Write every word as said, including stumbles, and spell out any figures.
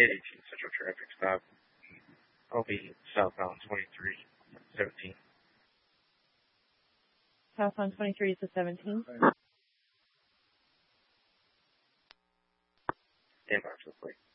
eight eighteen Central Traffic Stop. I'll be southbound twenty-three seventeen. Southbound twenty-three to seventeen. Inbox, hopefully.